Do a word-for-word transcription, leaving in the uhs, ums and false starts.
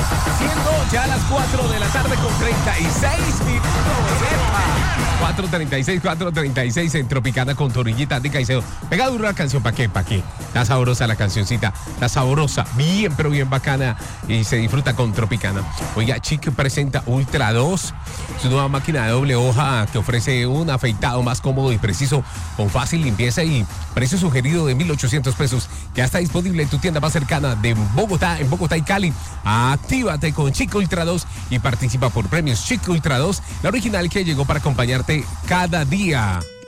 Siendo ya las cuatro de la tarde con treinta y seis minutos. ¡Epa! cuatro treinta y seis, cuatro treinta y seis en Tropicana con Torrillita de Caicedo. Pega dura la canción, ¿pa' qué? ¿Pa' qué? Está sabrosa la cancioncita, está sabrosa, bien pero bien bacana y se disfruta con Tropicana. Oiga, Chic presenta Ultra dos, su nueva máquina de doble hoja que ofrece un afeitado más cómodo y preciso con fácil limpieza y precio sugerido de mil ochocientos pesos. Ya está disponible en tu tienda más cercana de Bogotá, en Bogotá y Cali. Actívate con Chic Ultra dos y participa por premios Chic Ultra dos, la original que llegó para acompañarte cada día.